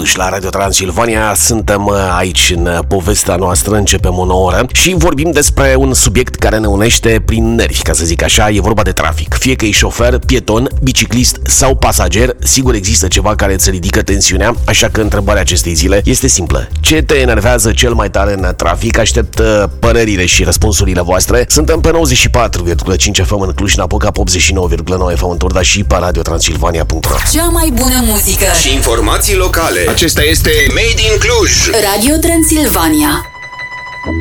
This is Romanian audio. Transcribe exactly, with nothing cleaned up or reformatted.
Cluj, la Radio Transilvania. Suntem aici în povestea noastră, începem o nouă oră și vorbim despre un subiect care ne unește prin nervi, ca să zic așa. E vorba de trafic. Fie că e șofer, pieton, biciclist sau pasager, sigur există ceva care îți ridică tensiunea, așa că întrebarea acestei zile este simplă. Ce te enervează cel mai tare în trafic? Aștept părerile și răspunsurile voastre. Suntem pe nouăzeci și patru virgulă cinci F M în Cluj-Napoca, pe optzeci și nouă virgulă nouă F M în Turda și pe radio transilvania punct ro. Cea mai bună muzică și informații locale. Acesta este Made in Cluj. Radio Transilvania.